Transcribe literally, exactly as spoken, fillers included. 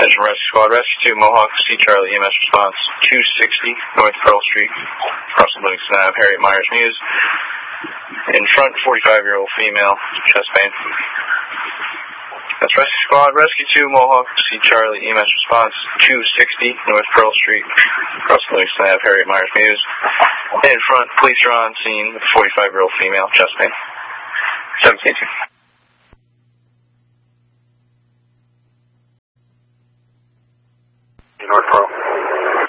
Attention Rescue Squad, Rescue two, Mohawk, C Charlie, E M S response, two sixty, North Pearl Street, across the Livingston Avenue, Harriet Myers Muse. In front, forty-five-year-old female, chest pain. That's Rescue Squad, Rescue two, Mohawk, C Charlie, E M S response, two sixty, North Pearl Street, across the Livingston Avenue, Harriet Myers Muse. In front, police are on scene with a forty-five-year-old female, chest pain. seventeen two.